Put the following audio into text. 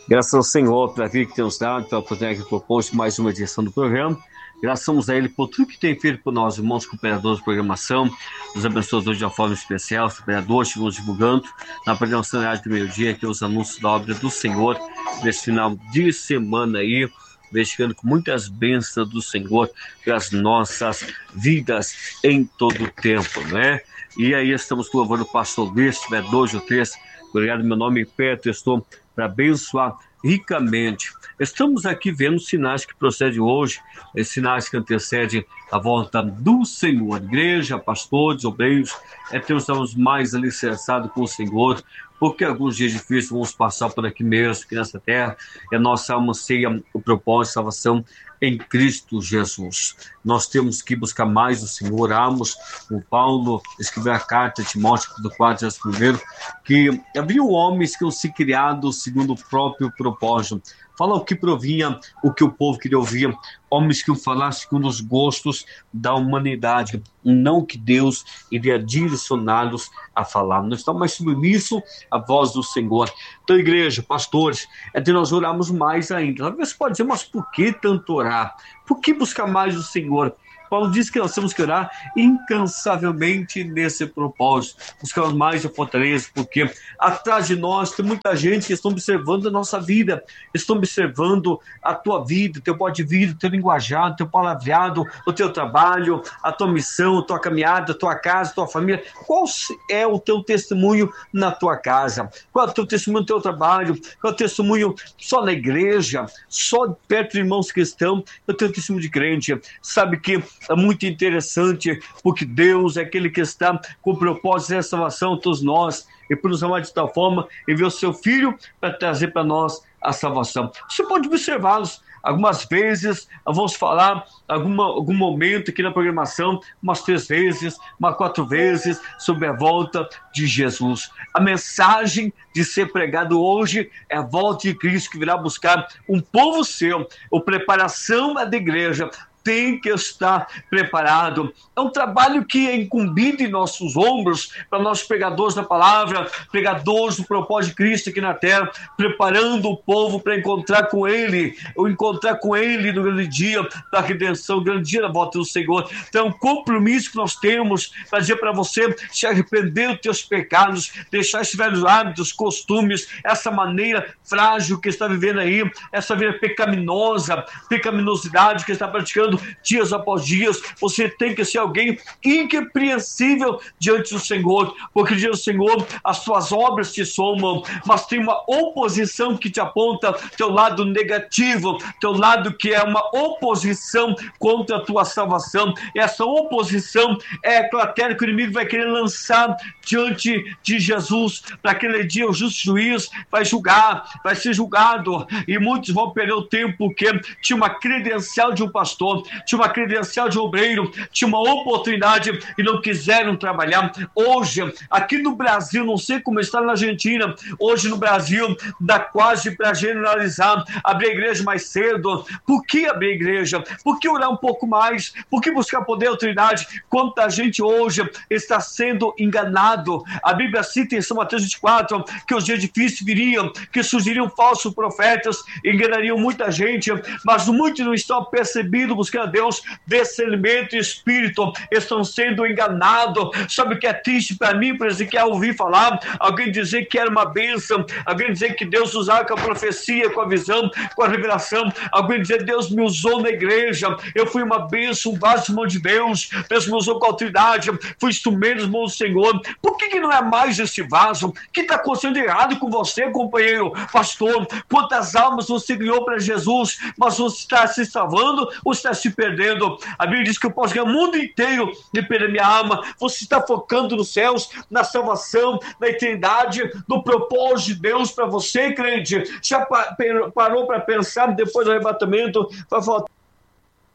Graças ao Senhor pela vida que tem nos dado, pela oportunidade que propôs mais uma edição do programa. Graças a Ele por tudo que tem feito por nós, irmãos cooperadores de programação. Nos abençoa hoje de uma forma especial. Os cooperadores estamos divulgando na programação da Rádio do Meio-Dia, aqui os anúncios da obra do Senhor nesse final de semana aí, investigando com muitas bênçãos do Senhor pelas nossas vidas em todo o tempo, né? E aí estamos louvando o pastor Luiz, se tiver 2 ou 3. Obrigado, meu nome é Pedro, estou para abençoar ricamente. Estamos aqui vendo sinais que procedem hoje, sinais que antecedem a volta do Senhor. Igreja, pastores, obreiros, estamos mais alicerçados com o Senhor, porque alguns dias difíceis vamos passar por aqui mesmo, aqui nessa terra, e a nossa alma anseia o propósito de salvação em Cristo Jesus. Nós temos que buscar mais o Senhor. Oramos. O Paulo escreveu a carta de Timóteo, do 4, verso 1, que havia homens que iam ser criados segundo o próprio propósito. Fala o que provinha, o que o povo queria ouvir. Homens que iam falar segundo os gostos da humanidade, não que Deus iria direcioná-los a falar. Nós estamos mais submissos à voz do Senhor. Então, igreja, pastores, é de nós orarmos mais ainda. Talvez você pode dizer, mas por que tanto orar? Por que buscar mais o Senhor? Paulo diz que nós temos que orar incansavelmente nesse propósito, buscar mais a fortaleza, porque atrás de nós tem muita gente que está observando a nossa vida, estão observando a tua vida, teu modo de vida, teu linguajar, teu palavreado, o teu trabalho, a tua missão, a tua caminhada, a tua casa, a tua família. Qual é o teu testemunho na tua casa? Qual é o teu testemunho no teu trabalho? Qual é o testemunho só na igreja, só perto de irmãos cristãos? O teu testemunho de crente. Sabe que é muito interessante, porque Deus é aquele que está com o propósito de salvação a todos nós, e por nos amar de tal forma, enviou o seu Filho para trazer para nós a salvação. Você pode observá-los. Algumas vezes, vamos falar algum momento aqui na programação, umas 3 vezes, umas 4 vezes, sobre a volta de Jesus. A mensagem de ser pregado hoje é a volta de Cristo, que virá buscar um povo seu. A preparação da igreja tem que estar preparado. É um trabalho que é incumbido em nossos ombros, para nós pregadores da palavra, pregadores do propósito de Cristo aqui na terra, preparando o povo para encontrar com Ele, ou encontrar com Ele no grande dia da redenção, no grande dia da volta do Senhor. Então, é um compromisso que nós temos para dizer para você se arrepender dos teus pecados, deixar esses velhos hábitos, costumes, essa maneira frágil que está vivendo aí, essa vida pecaminosidade que está praticando dias após dias. Você tem que ser alguém irrepreensível diante do Senhor, porque diante do Senhor as suas obras te somam, mas tem uma oposição que te aponta teu lado negativo, teu lado que é uma oposição contra a tua salvação. E essa oposição é a clatéria que o inimigo vai querer lançar diante de Jesus. Para aquele dia o justo juiz vai julgar, vai ser julgado, e muitos vão perder o tempo porque tinha uma credencial de um pastor, tinha uma credencial de obreiro, tinha uma oportunidade e não quiseram trabalhar. Hoje, aqui no Brasil, não sei como está na Argentina, hoje no Brasil dá quase para generalizar, abrir a igreja mais cedo. Por que abrir a igreja? Por que orar um pouco mais? Por que buscar poder e autoridade? Quanta gente hoje está sendo enganado. A Bíblia cita em São Mateus 24 que os dias difíceis viriam, que surgiriam falsos profetas, enganariam muita gente, mas muitos não estão percebidos, buscando a Deus, discernimento e espírito, estão sendo enganados. Sabe o que é triste para mim, por exemplo, que é ouvir falar, alguém dizer que era uma bênção, alguém dizer que Deus usava com a profecia, com a visão, com a revelação, alguém dizer Deus me usou na igreja, eu fui uma bênção, um vaso de mão de Deus me usou com autoridade, fui instrumento das mãos do Senhor. Por que não é mais esse vaso? O que está acontecendo errado com você, companheiro, pastor? Quantas almas você ganhou para Jesus, mas você está se salvando ou está se perdendo? A Bíblia diz que eu posso ganhar o mundo inteiro e perder minha alma. Você está focando nos céus, na salvação, na eternidade, no propósito de Deus para você, crente? Já parou para pensar depois do arrebatamento? Vai faltar